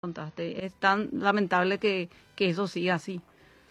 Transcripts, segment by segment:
contaste. Es tan lamentable que eso siga así.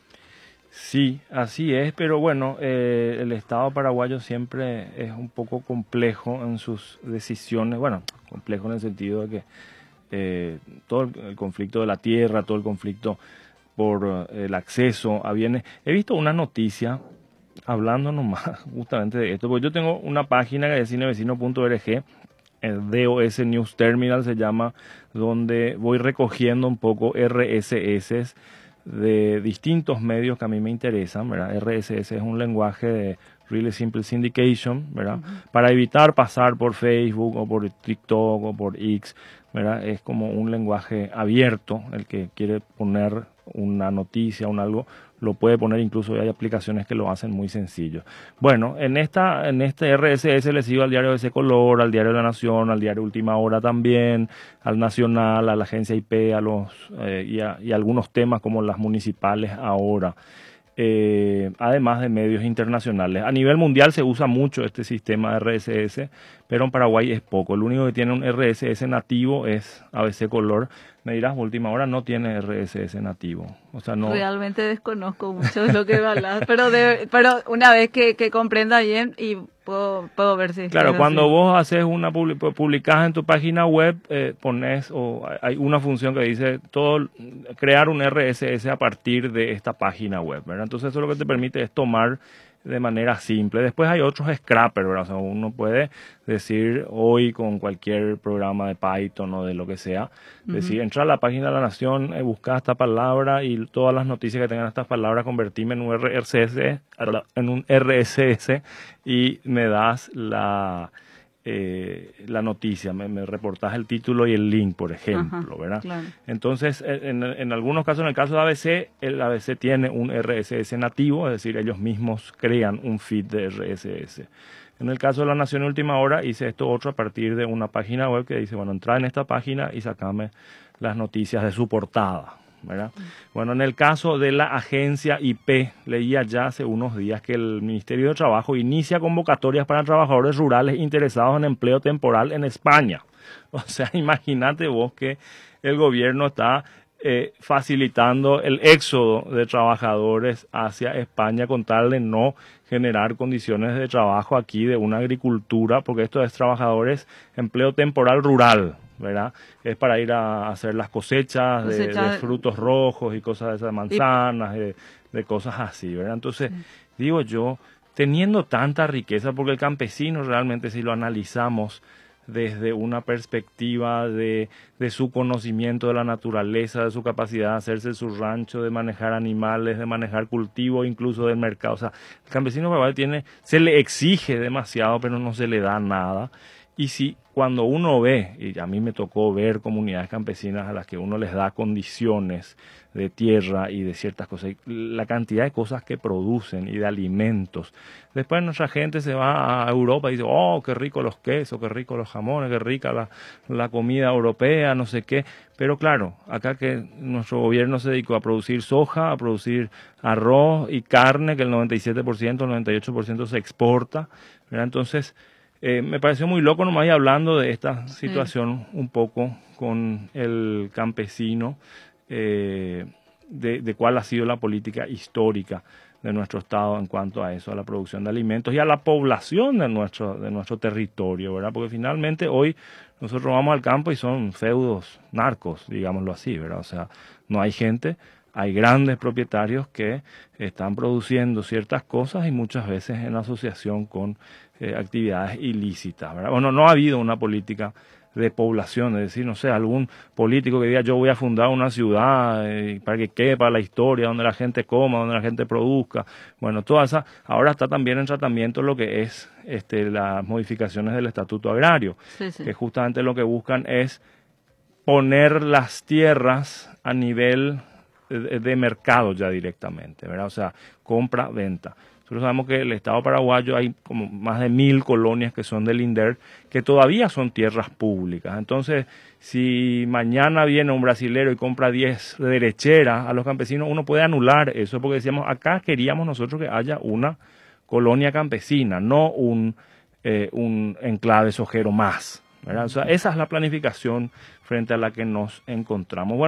Sí, así es, pero bueno, el Estado paraguayo siempre es un poco complejo en sus decisiones, bueno, complejo en el sentido de que todo el conflicto de la tierra, todo el conflicto por el acceso a bienes. He visto una noticia hablando nomás justamente de esto, porque yo tengo una página que es cinevecino.org, el DOS News Terminal se llama, donde voy recogiendo un poco RSS de distintos medios que a mí me interesan, ¿verdad? RSS es un lenguaje de Really Simple Syndication, ¿verdad? Para evitar pasar por Facebook o por TikTok o por X, ¿verdad? Es como un lenguaje abierto, el que quiere poner una noticia, un algo, lo puede poner, incluso hay aplicaciones que lo hacen muy sencillo. Bueno, en este RSS le sigo al diario ABC Color, al diario La Nación, al diario Última Hora también, al Nacional, a la agencia IP, y algunos temas como las municipales ahora. Además de medios internacionales. A nivel mundial se usa mucho este sistema de RSS, pero en Paraguay es poco. El único que tiene un RSS nativo es ABC Color. Me dirás, Última Hora no tiene RSS nativo. O sea, no. Realmente desconozco mucho de lo que hablas, pero una vez que comprenda bien y puedo ver si Claro, es cuando así. vos haces publicás en tu página web, pones, o hay una función que dice crear un RSS a partir de esta página web, ¿verdad? Entonces eso lo que te permite es tomar de manera simple. Después hay otros scrappers, ¿verdad? O sea, uno puede decir hoy con cualquier programa de Python o de lo que sea, decir, entrar a la página de La Nación, buscar esta palabra y todas las noticias que tengan estas palabras, convertirme en un RSS y me das la noticia, me reportas el título y el link, por ejemplo, ¿verdad? Claro. Entonces, en algunos casos, en el caso de ABC, el ABC tiene un RSS nativo, es decir, ellos mismos crean un feed de RSS. En el caso de La Nación Última Hora, hice esto otro a partir de una página web que dice, bueno, entra en esta página y sacame las noticias de su portada, ¿verdad? Bueno, en el caso de la agencia IP, leía ya hace unos días que el Ministerio de Trabajo inicia convocatorias para trabajadores rurales interesados en empleo temporal en España. O sea, imagínate vos que el gobierno está facilitando el éxodo de trabajadores hacia España con tal de no generar condiciones de trabajo aquí de una agricultura, porque esto es trabajadores, empleo temporal rural, ¿verdad? Es para ir a hacer las cosechas de frutos rojos y cosas de esas, manzanas, de cosas así, ¿verdad? Entonces, digo yo, teniendo tanta riqueza, porque el campesino realmente, si lo analizamos desde una perspectiva de su conocimiento de la naturaleza, de su capacidad de hacerse su rancho, de manejar animales, de manejar cultivo, incluso del mercado. O sea, el campesino paraguayo se le exige demasiado, pero no se le da nada. Y si cuando uno ve, y a mí me tocó ver comunidades campesinas a las que uno les da condiciones de tierra y de ciertas cosas, la cantidad de cosas que producen y de alimentos. Después nuestra gente se va a Europa y dice, oh, qué rico los quesos, qué rico los jamones, qué rica la comida europea, no sé qué. Pero claro, acá que nuestro gobierno se dedicó a producir soja, a producir arroz y carne, que el 97%, el 98% se exporta, ¿verdad? Entonces, me pareció muy loco nomás ir hablando de esta situación un poco con el campesino, de cuál ha sido la política histórica de nuestro Estado en cuanto a eso, a la producción de alimentos y a la población de nuestro territorio, ¿verdad? Porque finalmente hoy nosotros vamos al campo y son feudos narcos, digámoslo así, ¿verdad? O sea, no hay gente, hay grandes propietarios que están produciendo ciertas cosas y muchas veces en asociación con actividades ilícitas, ¿verdad? Bueno, no ha habido una política de población, es decir, no sé, algún político que diga yo voy a fundar una ciudad para que quepa la historia, donde la gente coma, donde la gente produzca. Bueno, toda esa, ahora está también en tratamiento lo que es las modificaciones del Estatuto Agrario, que justamente lo que buscan es poner las tierras a nivel de mercado ya directamente, ¿verdad? O sea, compra-venta. Nosotros sabemos que el Estado paraguayo hay como más de 1000 colonias que son del INDER, que todavía son tierras públicas. Entonces, si mañana viene un brasilero y compra 10 derecheras a los campesinos, uno puede anular eso, porque decíamos, acá queríamos nosotros que haya una colonia campesina, no un enclave sojero más, ¿verdad? O sea, esa es la planificación frente a la que nos encontramos. Bueno,